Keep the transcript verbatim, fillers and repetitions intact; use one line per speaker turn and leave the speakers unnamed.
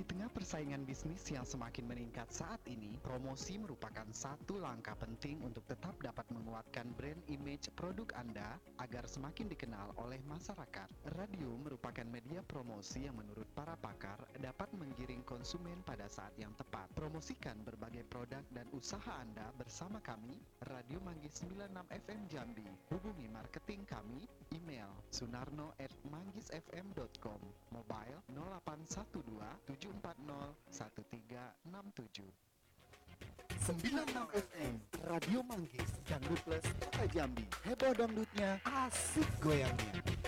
Di tengah persaingan bisnis yang semakin meningkat saat ini, promosi merupakan satu langkah penting untuk tetap dapat menguatkan brand image produk Anda agar semakin dikenal oleh masyarakat. Radio merupakan media promosi yang menurut para pakar dapat menggiring konsumen pada saat yang tepat. Promosikan berbagai produk dan usaha Anda bersama kami, Radio Manggis sembilan puluh enam F M Jambi. Hubungi marketing kami, email sunarno at manggisfm dot com, mobile nol delapan satu dua tujuh empat nol satu tiga enam tujuh.
sembilan puluh enam F M Radio Manggis, Dangdut Plus Kota Jambi. Heboh dangdutnya, asik goyangnya.